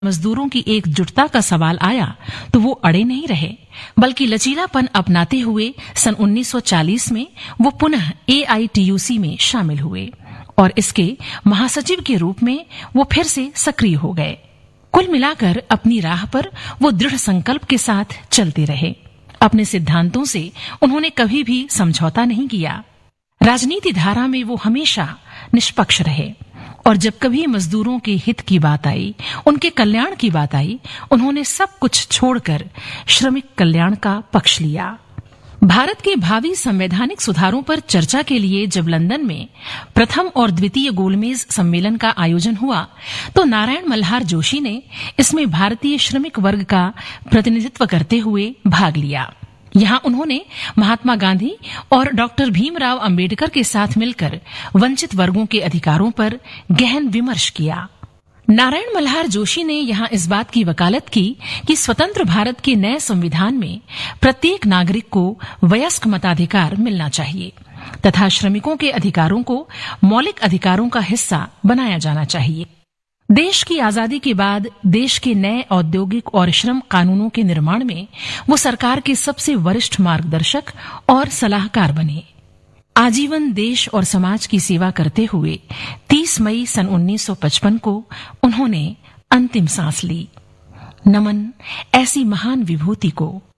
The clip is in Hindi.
मजदूरों की एकजुटता का सवाल आया तो वो अड़े नहीं रहे, बल्कि लचीलापन अपनाते हुए सन 1940 में वो पुनः AITUC में शामिल हुए और इसके महासचिव के रूप में वो फिर से सक्रिय हो गए। कुल मिलाकर अपनी राह पर वो दृढ़ संकल्प के साथ चलते रहे। अपने सिद्धांतों से उन्होंने कभी भी समझौता नहीं किया। राजनीति धारा में वो हमेशा निष्पक्ष रहे और जब कभी मजदूरों के हित की बात आई, उनके कल्याण की बात आई, उन्होंने सब कुछ छोड़कर श्रमिक कल्याण का पक्ष लिया। भारत के भावी संवैधानिक सुधारों पर चर्चा के लिए जब लंदन में प्रथम और द्वितीय गोलमेज सम्मेलन का आयोजन हुआ तो नारायण मल्हार जोशी ने इसमें भारतीय श्रमिक वर्ग का प्रतिनिधित्व करते हुए भाग लिया। यहां उन्होंने महात्मा गांधी और डॉक्टर भीमराव अंबेडकर के साथ मिलकर वंचित वर्गों के अधिकारों पर गहन विमर्श किया। नारायण मल्हार जोशी ने यहां इस बात की वकालत की कि स्वतंत्र भारत के नए संविधान में प्रत्येक नागरिक को वयस्क मताधिकार मिलना चाहिए तथा श्रमिकों के अधिकारों को मौलिक अधिकारों का हिस्सा बनाया जाना चाहिए। देश की आजादी के बाद देश के नए औद्योगिक और श्रम कानूनों के निर्माण में वो सरकार के सबसे वरिष्ठ मार्गदर्शक और सलाहकार बने। आजीवन देश और समाज की सेवा करते हुए 30 मई सन 1955 को उन्होंने अंतिम सांस ली। नमन ऐसी महान विभूति को।